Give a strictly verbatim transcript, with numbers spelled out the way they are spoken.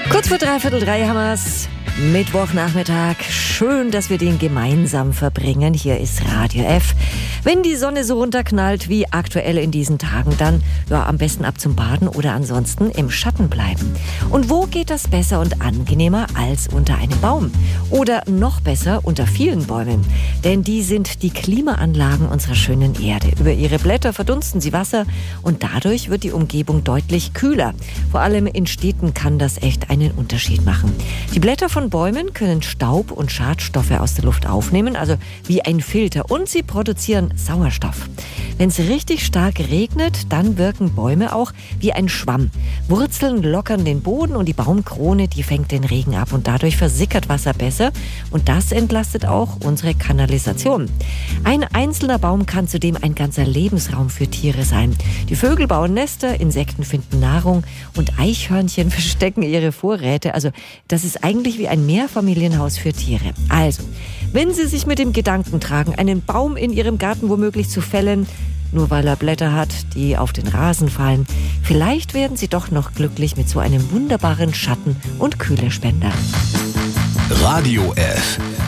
Kurz vor dreiviertel drei haben wir's. Mittwochnachmittag. Schön, dass wir den gemeinsam verbringen. Hier ist Radio F. Wenn die Sonne so runterknallt wie aktuell in diesen Tagen, dann ja, am besten ab zum Baden oder ansonsten im Schatten bleiben. Und wo geht das besser und angenehmer als unter einem Baum? Oder noch besser unter vielen Bäumen. Denn die sind die Klimaanlagen unserer schönen Erde. Über ihre Blätter verdunsten sie Wasser und dadurch wird die Umgebung deutlich kühler. Vor allem in Städten kann das echt einen Unterschied machen. Die Blätter von Bäumen können Staub und Schadstoffe aus der Luft aufnehmen, also wie ein Filter, und sie produzieren Sauerstoff. Wenn es richtig stark regnet, dann wirken Bäume auch wie ein Schwamm. Wurzeln lockern den Boden und die Baumkrone, die fängt den Regen ab und dadurch versickert Wasser besser und das entlastet auch unsere Kanalisation. Ein einzelner Baum kann zudem ein ganzer Lebensraum für Tiere sein. Die Vögel bauen Nester, Insekten finden Nahrung und Eichhörnchen verstecken ihre Vorräte. Also das ist eigentlich wie ein Mehrfamilienhaus für Tiere. Also, wenn Sie sich mit dem Gedanken tragen, einen Baum in Ihrem Garten womöglich zu fällen, nur weil er Blätter hat, die auf den Rasen fallen, vielleicht werden Sie doch noch glücklich mit so einem wunderbaren Schatten- und Kühlespender. Radio F.